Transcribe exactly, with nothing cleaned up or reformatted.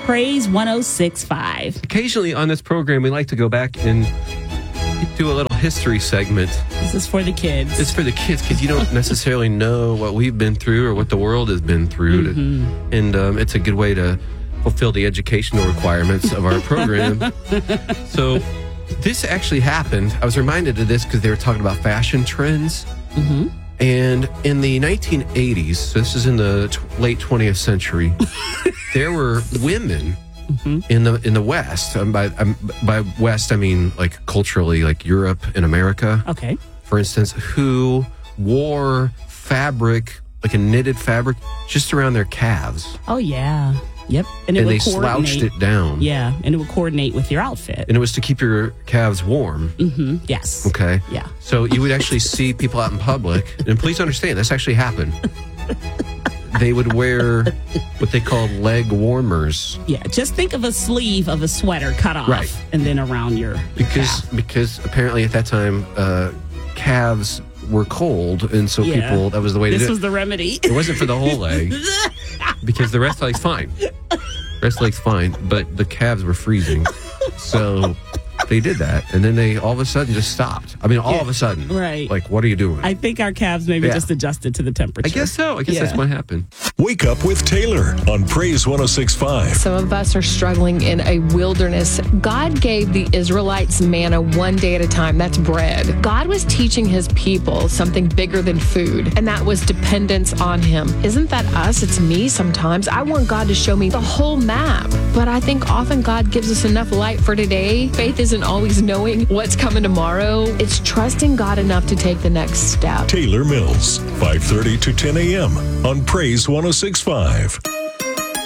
Praise one oh six point five. Occasionally on this program, we like to go back and do a little history segment. This is for the kids. It's for the kids because you don't necessarily know what we've been through or what the world has been through. Mm-hmm. To, and um, it's a good way to fulfill the educational requirements of our program. So this actually happened. I was reminded of this because they were talking about fashion trends. Mm-hmm. And in the nineteen eighties, so this is in the t- late twentieth century, there were women mm-hmm. in the in the West. Um, by um, by West, I mean like culturally, like Europe and America. Okay. For instance, who wore fabric, like a knitted fabric, just around their calves. Oh yeah. Yep. And, it and would they coordinate. slouched it down. Yeah, and it would coordinate with your outfit. And it was to keep your calves warm. Mm-hmm. Yes. Okay. Yeah. So you would actually see people out in public, and please understand, this actually happened. They would wear what they called leg warmers. Yeah, just think of a sleeve of a sweater cut off, right, and then around your because calf. because apparently at that time uh, calves were cold, and so Yeah. people that was the way to This do it. was the remedy. It wasn't for the whole leg because the rest of the leg's fine. Rest of the leg's fine, but the calves were freezing, so they did that, and then they all of a sudden just stopped. I mean, all Yeah. of a sudden, Right. Like, what are you doing? I think our calves maybe Yeah. just adjusted to the temperature. I guess so. I guess Yeah. that's what happened. Wake up with Taylor on Praise one oh six point five. Some of us are struggling in a wilderness. God gave the Israelites manna one day at a time. That's bread. God was teaching his people something bigger than food, and that was dependence on him. Isn't that us? It's me sometimes. I want God to show me the whole map, but I think often God gives us enough light for today. Faith isn't always knowing what's coming tomorrow. It's trusting God enough to take the next step. Taylor Mills, five thirty to ten a.m. on Praise one oh six point five.